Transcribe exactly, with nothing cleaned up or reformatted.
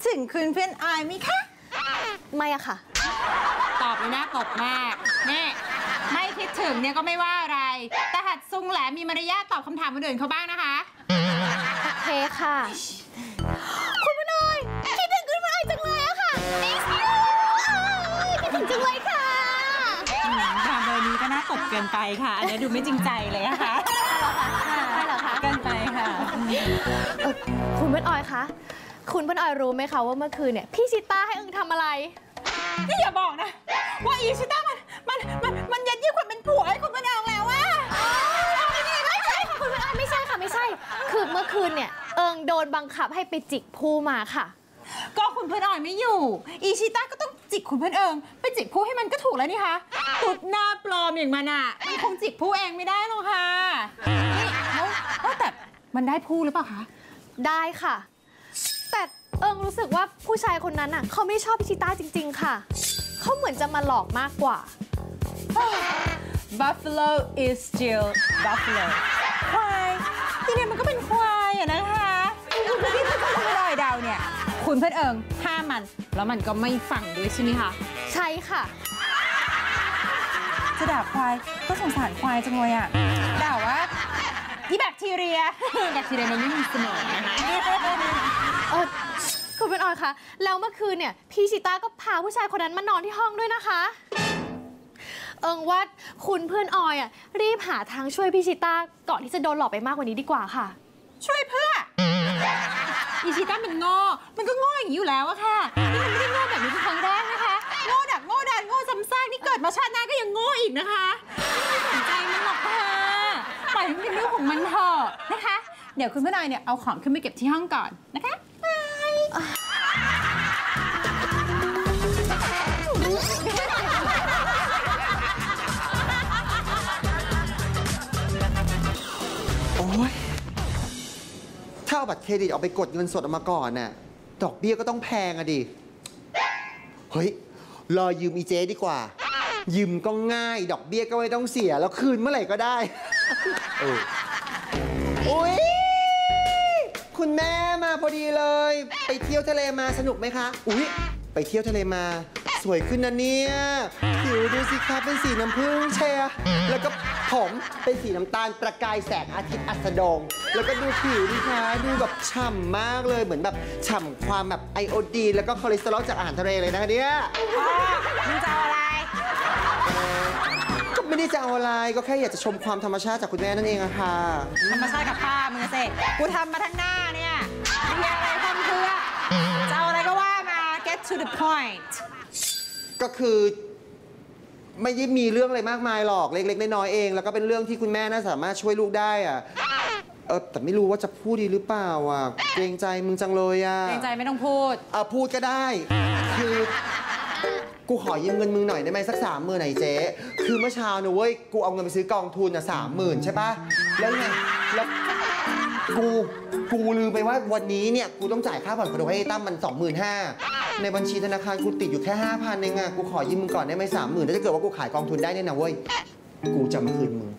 ถึงคุณเพื่อนออยไหมคะไม่อะค่ะตอบเลยนะตบมากนี่ไม่คิดถึงเนี่ยก็ไม่ว่าอะไรแต่หัดซุงแหลมีมารยาทตอบคำถามคนอื่นเขาบ้างนะคะโอเคค่ะคุณพนอยคิดถึงคุณพนอยจังเลยอะค่ะคิดถึงจังเลยค่ะถามเบอร์นี้ก็น่าตบเกินไปค่ะอันนี้ดูไม่จริงใจเลยอะค่ะใช่เหรอคะเกินไปค่ะคุณพนอยคะคุณพนอยรู้ไหมคะว่าเมื่อคืนเนี่ยพี่ชิต้าให้อึงทำอะไรนี่อย่าบอกนะว่าอีชิต้ามันมันมันมันยัดเยียดความเป็นผัวให้คุณพนอยแล้วว่าไม่ใช่ค่ะคุณพนอยไม่ใช่ค่ะไม่ใช่คือเมื่อคืนเนี่ยเอิงโดนบังคับให้ไปจิกผู้มาค่ะก็คุณเพื่อนออยไม่อยู่อีชิต้าก็ต้องจิกคุณเพื่อนเอิงไปจิกผู้ให้มันก็ถูกแล้วนี่คะตุดหน้าปลอมอย่างมันอ่ะมันคงจิกผู้เองไม่ได้หรอกค่ะนี่แล้วแต่มันได้ผู้หรือเปล่าคะได้ค่ะแต่เอิงรู้สึกว่าผู้ชายคนนั้นอ่ะเขาไม่ชอบพิชิต้าจริงๆค่ะเขาเหมือนจะมาหลอกมากกว่า Buffalo is still buffalo ควายที่เนี่ยมันก็เป็นควายอะนะคะคุณพี่เพื่อนคุณดอยดาวเนี่ยคุณเพื่อนเอิงห้ามมันแล้วมันก็ไม่ฟังด้วยใช่ไหมคะใช่ค่ะจะด่าควายก็สงสารควายจังเลยอ่ะด่าว่าที่แบคทีเรียแบคทีเรียมันไม่มีสมองนะคะเออคุณเป็นออยคะแล้วเมื่อคืนเนี่ยพี่ชิต้าก็พาผู้ชายคนนั้นมานอนที่ห้องด้วยนะคะเอิงว่าคุณเพื่อนออยอ่ะรีบหาทางช่วยพี่ชิต้าก่อนที่จะโดนหลอกไปมากกว่านี้ดีกว่าค่ะช่วยเพื่ออีชิต้ามันโง่มันก็โง่อย่างนี้อยู่แล้วอะค่ะนี่มันไม่ได้โง่แบบนี้เป็นครั้งแรกนะคะโง่ดักโง่ดันโง่ซ้ำซากนี่เกิดมาชาติหน้าก็ยังโง่อีกนะคะไม่สนใจมันหรอกค่ะปล่อยมันเป็นเรื่องของมันเถอะนะคะเดี๋ยวคุณเพื่อนออยเนี่ยเอาของขึ้นไปเก็บที่ห้องก่อนนะคะบายโอ้ยถ้าเอาบัตรเครดิตเอาไปกดเงินสดออกมาก่อนน่ะดอกเบี้ยก็ต้องแพงอะดิเฮ้ยรอยืมอีเจดีกว่ายืมก็ง่ายดอกเบี้ยก็ไม่ต้องเสียแล้วคืนเมื่อไหร่ก็ได้เอออุ้ยคุณแม่มาพอดีเลยไปเที่ยวทะเลมาสนุกไหมคะอุ้ยไปเที่ยวทะเลมาสวยขึ้นนะเนี่ยผิวดูสิคะเป็นสีน้ำผึ้งเชียแล้วก็ผมเป็นสีน้ำตาลประกายแสงอาทิตย์อัสดงแล้วก็ดูผิวดิคะดูแบบฉ่ำมากเลยเหมือนแบบฉ่ำความแบบไอโอดีนแล้วก็คอเลสเตอรอลจากอาหารทะเลเลยนะคะเนี่ยมึงจะเอาอะไรก็ไม่ได้จะเอาอะไรก็แค่อยากจะชมความธรรมชาติจากคุณแม่นั่นเองอะค่ะธรรมชาติกับป้ามึงเซ่กูทำมาทั้งหน้าเนี่ยมีอะไรทำเพื่อจะเอาอะไรก็ว่ามา get to the point ก็คือไม่ได้มีเรื่องอะไรมากมายหรอกเล็กๆน้อยๆเองแล้วก็เป็นเรื่องที่คุณแม่น่าสามารถช่วยลูกได้อะเออแต่ไม่รู้ว่าจะพูดดีหรือเปล่าอ่ะเกรงใจมึงจังเลยอ่ะเกรงใจไม่ต้องพูดอ่ะพูดก็ได้คือกูขอยืมเงินมึงหน่อยได้ไหมสักสามหมื่นไหนเจ๊คือเมื่อเช้านะเว้ยกูเอาเงินไปซื้อกองทุนอ่ะสามหมื่นใช่ปะแล้วไงแล้วกูกูลืมไปว่าวันนี้เนี่ยกูต้องจ่ายค่าผ่อนคอนโดให้ตั้มมันสองหมื่นห้าในบัญชีธนาคารกูติดอยู่แค่ห้าพันเองอ่ะกูขอยืมมึงก่อนได้ไหมสามหมื่นถ้าเกิดว่ากูขายกองทุนได้เนี่ยนะเว้ยกูจะมาคืนมึง